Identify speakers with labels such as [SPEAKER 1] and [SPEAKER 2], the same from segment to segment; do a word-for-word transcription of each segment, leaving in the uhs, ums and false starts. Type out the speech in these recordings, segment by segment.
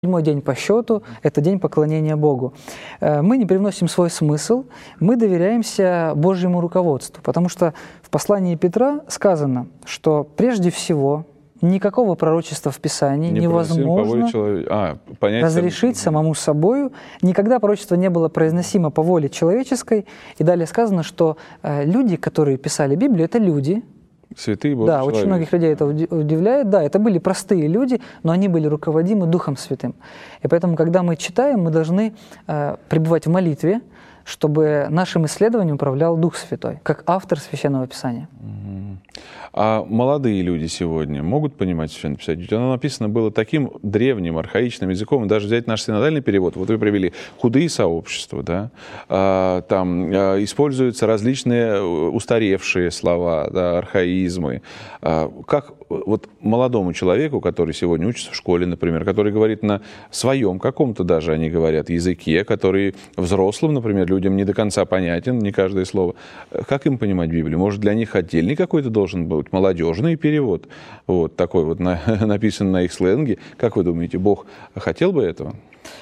[SPEAKER 1] Седьмой день по счету – это день поклонения Богу. Мы не привносим свой смысл, мы доверяемся Божьему руководству, потому что в послании Петра сказано, что прежде всего никакого пророчества в Писании
[SPEAKER 2] Не
[SPEAKER 1] невозможно
[SPEAKER 2] человек... а, понять
[SPEAKER 1] разрешить
[SPEAKER 2] сам...
[SPEAKER 1] самому собою. Никогда пророчество не было произносимо по воле человеческой. И далее сказано, что люди, которые писали Библию, это люди.
[SPEAKER 2] Святые Божьи
[SPEAKER 1] Да,
[SPEAKER 2] человек.
[SPEAKER 1] очень многих людей это удивляет. Да, это были простые люди, но они были руководимы Духом Святым. И поэтому, когда мы читаем, мы должны э, пребывать в молитве, чтобы нашим исследованием управлял Дух Святой, как автор Священного Писания.
[SPEAKER 2] А молодые люди сегодня могут понимать Священное Писание? Ведь оно написано было таким древним, архаичным языком. Даже взять наш синодальный перевод, вот вы привели «худые сообщества», да? а, там а, используются различные устаревшие слова, да, архаизмы. А, как вот молодому человеку, который сегодня учится в школе, например, который говорит на своем каком-то даже, они говорят, языке, который взрослым, например, людям не до конца понятен, не каждое слово, как им понимать Библию? Может, для них отдельный какой-то должен быть молодежный перевод, вот такой вот на, написан на их сленге. Как вы думаете, Бог хотел бы этого?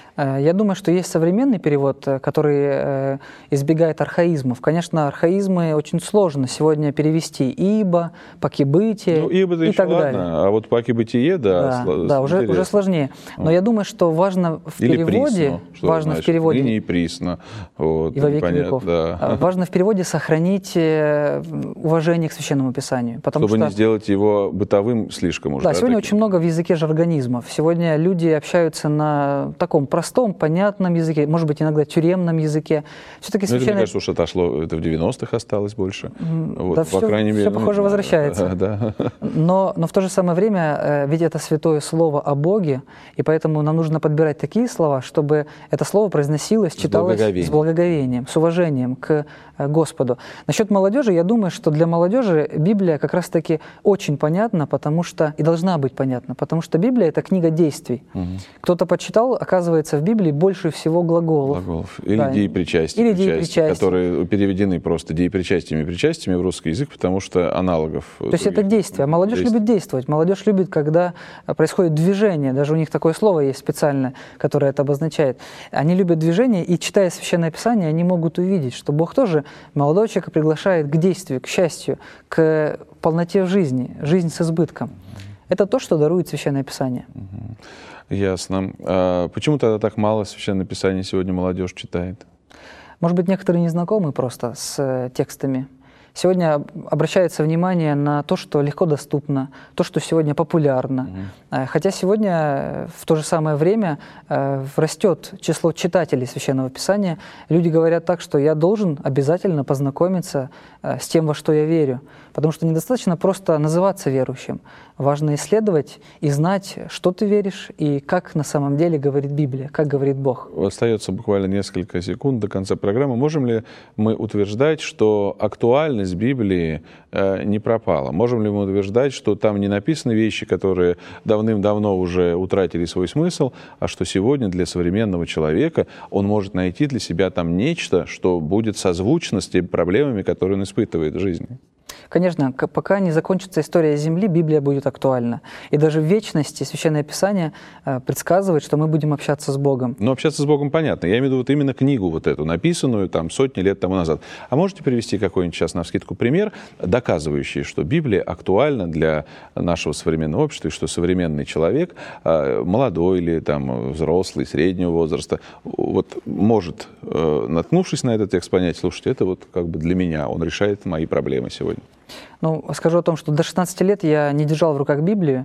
[SPEAKER 1] Я думаю, что есть современный перевод, который избегает архаизмов. Конечно, архаизмы очень сложно сегодня перевести. «Ибо», «покибытие»
[SPEAKER 2] ну, ибо
[SPEAKER 1] и так
[SPEAKER 2] ладно,
[SPEAKER 1] далее.
[SPEAKER 2] А вот «покибытие», да,
[SPEAKER 1] да, да уже, уже сложнее. Но вот. Я думаю, что важно в
[SPEAKER 2] Или
[SPEAKER 1] переводе...
[SPEAKER 2] присно,
[SPEAKER 1] важно
[SPEAKER 2] значит,
[SPEAKER 1] в переводе
[SPEAKER 2] ныне и присно. Вот,
[SPEAKER 1] и во веки веков.
[SPEAKER 2] Да.
[SPEAKER 1] Важно в переводе сохранить уважение к Священному Писанию. Потому
[SPEAKER 2] Чтобы
[SPEAKER 1] что,
[SPEAKER 2] не сделать его бытовым слишком уже.
[SPEAKER 1] Да,
[SPEAKER 2] да,
[SPEAKER 1] сегодня
[SPEAKER 2] таким.
[SPEAKER 1] очень много в языке жаргонизмов. Сегодня люди общаются на таком простом, понятном языке, может быть, иногда тюремном языке. Все-таки
[SPEAKER 2] священное...
[SPEAKER 1] священное...
[SPEAKER 2] Мне кажется, уж отошло, это в девяностых осталось больше. Вот,
[SPEAKER 1] да,
[SPEAKER 2] по
[SPEAKER 1] все,
[SPEAKER 2] крайней мере,
[SPEAKER 1] все, похоже,
[SPEAKER 2] ну,
[SPEAKER 1] возвращается.
[SPEAKER 2] Да, да.
[SPEAKER 1] Но, но в то же самое время, ведь это святое слово о Боге, и поэтому нам нужно подбирать такие слова, чтобы это слово произносилось, читалось с благоговением, с, благоговением, с уважением к Господу. Насчет молодежи, я думаю, что для молодежи Библия как раз-таки очень понятна, потому что, и должна быть понятна, потому что Библия — это книга действий. Угу. Кто-то почитал, оказывается, в Библии больше всего глаголов.
[SPEAKER 2] Глаголов. Или
[SPEAKER 1] да.
[SPEAKER 2] деепричастий,
[SPEAKER 1] Или деепричастий,
[SPEAKER 2] которые переведены просто деепричастиями и причастиями в русский язык, потому что аналогов...
[SPEAKER 1] То есть это действие. Молодежь действие. любит действовать. Молодежь любит, когда происходит движение. Даже у них такое слово есть специальное, которое это обозначает. Они любят движение, и, читая Священное Писание, они могут увидеть, что Бог тоже молодого человека приглашает к действию, к счастью, к полноте в жизни, жизнь с избытком. Это то, что дарует Священное Писание.
[SPEAKER 2] Ясно. А почему тогда так мало Священное Писание сегодня молодежь читает?
[SPEAKER 1] Может быть, некоторые не знакомы просто с текстами. Сегодня обращается внимание на то, что легко доступно, то, что сегодня популярно. Mm-hmm. Хотя сегодня в то же самое время растет число читателей Священного Писания. Люди говорят так, что я должен обязательно познакомиться с тем, во что я верю. Потому что недостаточно просто называться верующим. Важно исследовать и знать, что ты веришь и как на самом деле говорит Библия, как говорит Бог.
[SPEAKER 2] Остается буквально несколько секунд до конца программы. Можем ли мы утверждать, что актуальность Библии э, не пропала? Можем ли мы утверждать, что там не написаны вещи, которые давным-давно уже утратили свой смысл, а что сегодня для современного человека он может найти для себя там нечто, что будет созвучно с теми проблемами, которые он испытывает в жизни?
[SPEAKER 1] Конечно, пока не закончится история Земли, Библия будет актуальна. И даже в вечности Священное Писание предсказывает, что мы будем общаться с Богом.
[SPEAKER 2] Но общаться с Богом понятно. Я имею в виду вот именно книгу вот эту, написанную там сотни лет тому назад. А можете привести какой-нибудь сейчас навскидку пример, доказывающий, что Библия актуальна для нашего современного общества, и что современный человек, молодой или там взрослый, среднего возраста, вот может, наткнувшись на этот текст, понять, слушайте, это вот как бы для меня, он решает мои проблемы сегодня?
[SPEAKER 1] Ну, скажу о том, что до шестнадцати лет я не держал в руках Библию,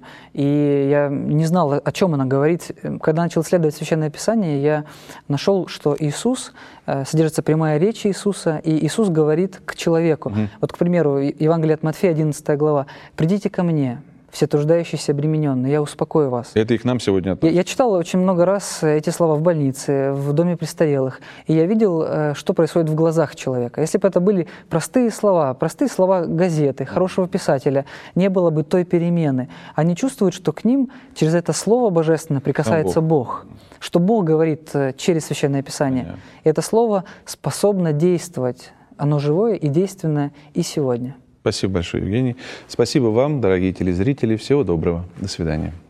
[SPEAKER 1] и я не знал, о чем она говорит. Когда начал исследовать Священное Писание, я нашел, что Иисус, содержится прямая речь Иисуса, и Иисус говорит к человеку. Mm-hmm. Вот, к примеру, Евангелие от Матфея, одиннадцатая глава. «Придите ко мне, все труждающиеся и обремененные, я успокою вас».
[SPEAKER 2] Это и к нам сегодня относится.
[SPEAKER 1] Я, я читал очень много раз эти слова в больнице, в доме престарелых, и я видел, что происходит в глазах человека. Если бы это были простые слова, простые слова газеты, хорошего писателя, не было бы той перемены. Они чувствуют, что к ним через это слово божественное прикасается Бог. Бог, что Бог говорит через Священное Писание. Понятно. И это слово способно действовать. Оно живое и действенное и сегодня.
[SPEAKER 2] Спасибо большое, Евгений. Спасибо вам, дорогие телезрители. Всего доброго. До свидания.